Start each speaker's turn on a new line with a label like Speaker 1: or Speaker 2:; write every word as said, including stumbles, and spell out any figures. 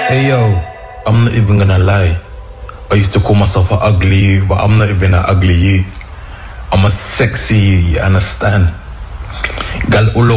Speaker 1: Hey yo, I'm not even gonna lie. I used to call myself an ugly you, but I'm not even an ugly you. I'm a sexy you, you understand? Gal